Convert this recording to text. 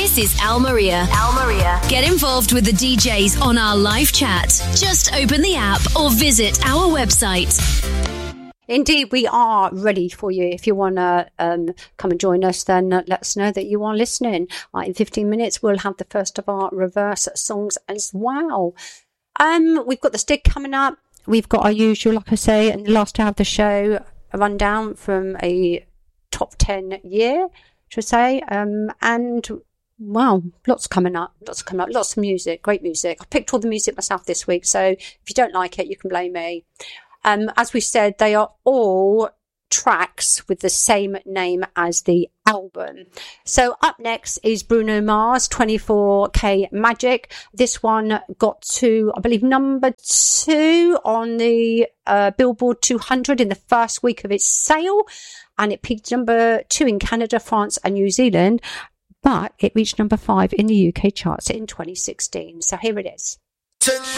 This is Al Maria. Al Maria. Get involved with the DJs on our live chat. Just open the app or visit our website. Indeed, we are ready for you. If you want to come and join us, then let us know that you are listening. In 15 minutes, we'll have the first of our reverse songs as well. We've got the stick coming up. We've got our usual, like I say, and the last hour of the show, a rundown from a top 10 year, should I say. And, wow, lots coming up. Lots of music, great music. I picked all the music myself this week, so if you don't like it, you can blame me. As we said, they are all tracks with the same name as the album. So up next is Bruno Mars, 24K Magic. This one got to, I believe, number 2 on the Billboard 200 in the first week of its sale. And it peaked number 2 in Canada, France and New Zealand. But it reached number 5 in the UK charts in 2016. So here it is. Tonight.